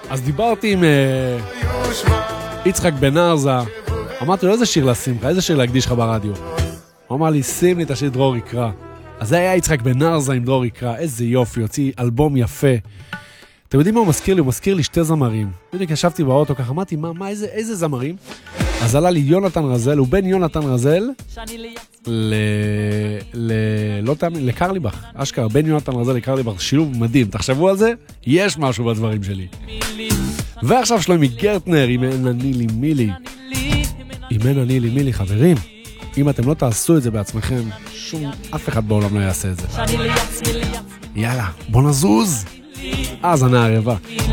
אז דיברתי עם יצחק בן ארזה, אמרתי לו, איזה שיר לשים לך, איזה שיר להקדיש לך ברדיו? הוא אמר לי, שים לי את השיר דרור יקרא. אז זה היה יצחק בן ארזה עם דרור יקרא, איזה יופי, הוציא אלבום יפה. אתם יודעים מה הוא מזכיר לי? הוא מזכיר לי שתי זמרים. בדיוק ישבתי באוטו ככה, אמרתי, איזה זמרים? אז עלה לי יונתן רזל, הוא בן יונתן רזל לקרליבך, אשכרה, בן יונתן רזל לקרליבך, שילוב מדהים, תחשבו על זה, יש משהו בדברים שלי. ועכשיו שלומי גרטנר, אם אין אני לי מילי. אם אין אני לי מילי, חברים, אם אתם לא תעשו את זה בעצמכם, אף אחד בעולם לא יעשה את זה. יאללה, בוא נזוז. אז ענה הרבה.